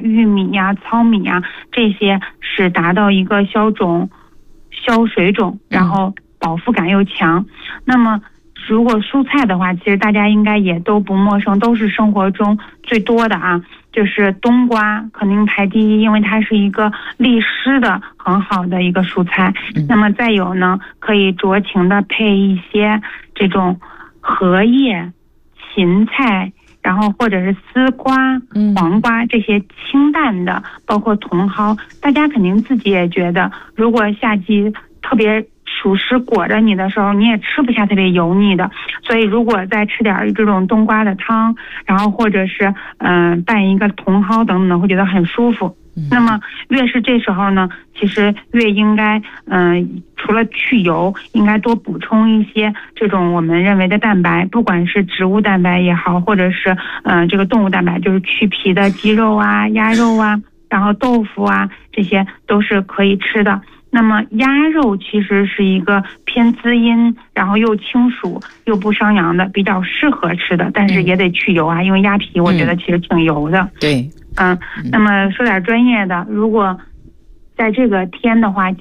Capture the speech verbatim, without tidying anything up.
玉米呀、糙米呀，这些是达到一个消肿、消水肿，然后饱腹感又强。那么如果蔬菜的话，其实大家应该也都不陌生，都是生活中最多的啊，就是冬瓜肯定排第一，因为它是一个利湿的很好的一个蔬菜。那么再有呢，可以酌情的配一些这种荷叶、芹菜，然后或者是丝瓜、黄瓜这些清淡的，包括茼蒿，大家肯定自己也觉得，如果夏季特别属实裹着你的时候，你也吃不下特别油腻的，所以如果再吃点这种冬瓜的汤，然后或者是嗯、呃、拌一个茼蒿等等的，会觉得很舒服。那么越是这时候呢，其实越应该嗯、呃、除了去油，应该多补充一些这种我们认为的蛋白，不管是植物蛋白也好，或者是嗯、呃、这个动物蛋白，就是去皮的鸡肉啊、鸭肉啊，然后豆腐啊，这些都是可以吃的。那么鸭肉其实是一个偏滋阴，然后又清暑又不伤阳的，比较适合吃的，但是也得去油啊，因为鸭皮我觉得其实挺油的。 对， 嗯，那么说点专业的，如果在这个天的话，